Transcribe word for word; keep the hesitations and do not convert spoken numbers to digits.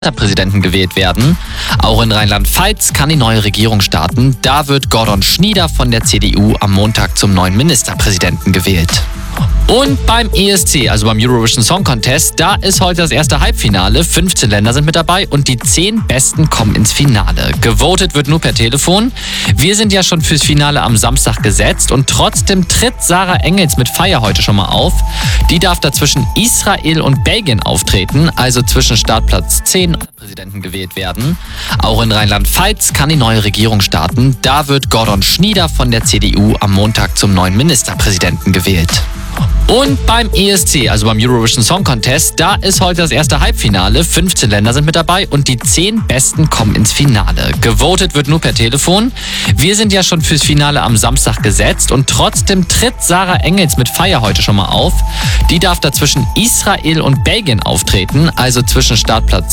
Präsidenten gewählt werden. Auch in Rheinland-Pfalz kann die neue Regierung starten. Da wird Gordon Schnieder von der C D U am Montag zum neuen Ministerpräsidenten gewählt. Und beim E S C, also beim Eurovision Song Contest, da ist heute das erste Halbfinale. fünfzehn Länder sind mit dabei und die zehn Besten kommen ins Finale. Gewotet wird nur per Telefon. Wir sind ja schon fürs Finale am Samstag gesetzt und trotzdem tritt Sarah Engels mit Feier heute schon mal auf. Die darf da zwischen Israel und Belgien auftreten, also zwischen Startplatz zehn und Präsidenten gewählt werden. Auch in Rheinland-Pfalz kann die neue Regierung starten. Da wird Gordon Schnieder von der C D U am Montag zum neuen Ministerpräsidenten gewählt. Und beim E S C, also beim Eurovision Song Contest, da ist heute das erste Halbfinale. fünfzehn Länder sind mit dabei und die zehn Besten kommen ins Finale. Gewotet wird nur per Telefon. Wir sind ja schon fürs Finale am Samstag gesetzt und trotzdem tritt Sarah Engels mit Feier heute schon mal auf. Die darf da zwischen Israel und Belgien auftreten, also zwischen Startplatz